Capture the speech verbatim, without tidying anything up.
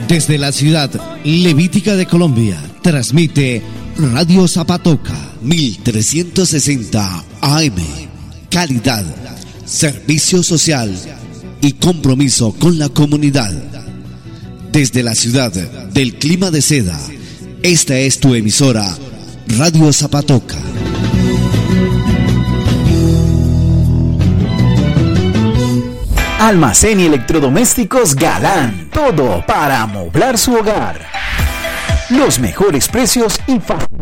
Desde la ciudad levítica de Colombia, transmite Radio Zapatoca mil trescientos sesenta A M. Calidad, servicio social y compromiso con la comunidad. Desde la ciudad del clima de seda, esta es tu emisora, Radio Zapatoca. Almacén y electrodomésticos Galán. Todo para amoblar su hogar. Los mejores precios y fácil.